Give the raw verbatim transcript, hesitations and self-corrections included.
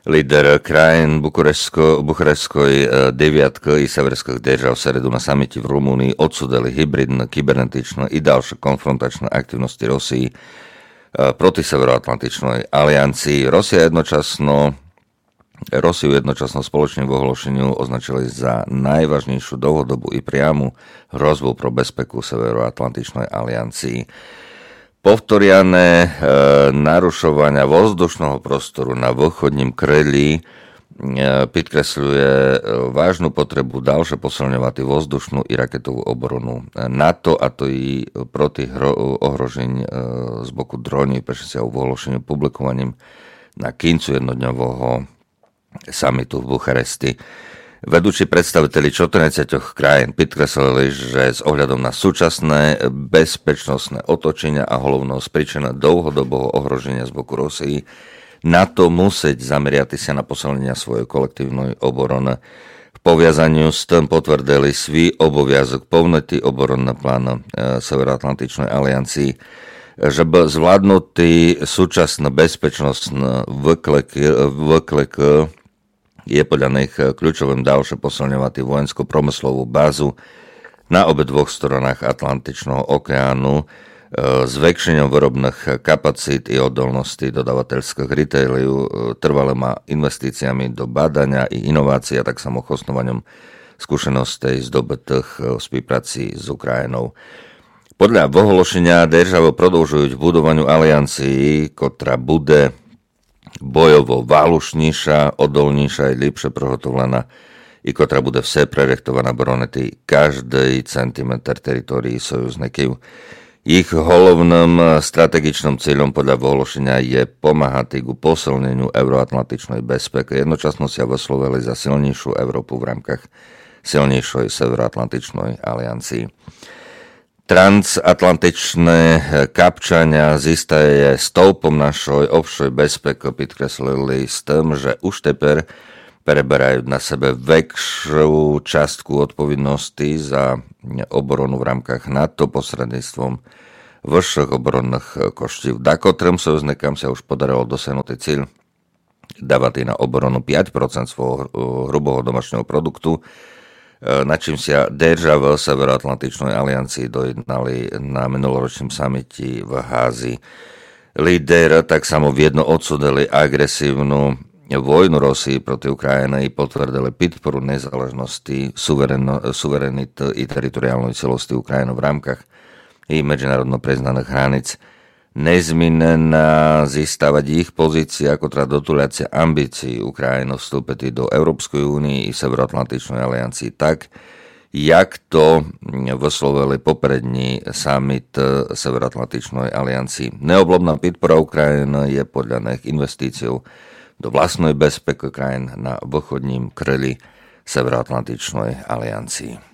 Líder krajín Bukurešskoj deviatky i severských držav v sredu na samite v Rumunii odsudili hybridné, kybernetičné i ďalšie konfrontačné aktivnosti Rosii proti Severoatlantičnej aliancii. Rosia jednočasno, Rosiu jednočasno spoločným ohlášeniu označili za najvážnejšiu dlhodobú i priamu hrozbu pro bezpeku Severoatlantičnej aliancii. Povtoriané e, narušovania vzdušného prostoru na východním kryli e, podkresľuje e, vážnu potrebu ďalšie posilňovať vzdušnú i raketovú obranu NATO, a to i proti hro, ohrožení e, z boku dronov, pretože sa ohlášeniu publikovaním na koncu jednodňového samitu v Bucharesti. Vedúci predstaviteľi štrnásť krajín podkreslili, že s ohľadom na súčasné bezpečnostné otočenia a hlavnou z príčina dlhodobého ohroženia z boku Rosii NATO musieť zameriať sa na posilnenia svojej kolektívnej obrany. V poviazaniu s tým potvrdili svý oboviazok plnoti obranného plánu Severoatlantičnej aliancii, že by zvládnutý súčasné bezpečnostné vykliky je podľa nich kľúčovým ďalšie posilňovať vojensko-promyslovú bázu na obe dvoch stranách Atlantičného okeánu s väčšinou výrobných kapacít i odolnosti dodavateľských retailu, trvalými investíciami do bádania i inovácií a tak samochosnovaním skúseností zdobitých v spolupráci s Ukrajinou. Podľa ohlášenia državy prodĺžujú v budovaniu aliancii, ktorá bude bojovo válušnejšia, odolnejšia i lepšie prihotovlená, i ktorá bude vse prerechtovaná bronety každý centimetr teritórií sojuzníkov. Ich hlavným strategičným cieľom podľa ohlášenia je pomáhať ku posilneniu euroatlantičnej bezpeky. Jednočasno sa vyslovili za silnejšiu Európu v rámkach silnejšej Severoatlantičnej aliancii. Transatlantičné kapčania zistaje stĺpom našej obšej bezpeky podkreslili s tým, že už teper preberajú na sebe väčšiu častku odpovednosti za obranu v rámkach NATO posredníctvom vyšších obranných koštív. Dakotrem sojuzníkam sa už podarilo dosiahnuť cieľ dávať na obranu päť percent svojho hrubého domášneho produktu, na čím sa državy Severoatlantičnej aliancii dojednali na minuloročnom samite v Házi. Líder tak samo jedno odsudili agresívnu vojnu Rosii proti Ukrajine i potvrdili podporu nezáležnosti, suverenity i teritoriálnej celosti Ukrajiny v rámkach i medzinárodno priznaných hraníc. Nezminená zistávať ich pozície ako teda dotuľacia ambícií Ukrajiny vstúpiť do Európskej únie i Severoatlantičnej aliancii tak, jak to vyslovili poprední summit Severoatlantičnej aliancii. Neoblobná podpora Ukrajiny je podľa nich investíciou do vlastnej bezpeky krajín na východním kryli Severoatlantičnej aliancii.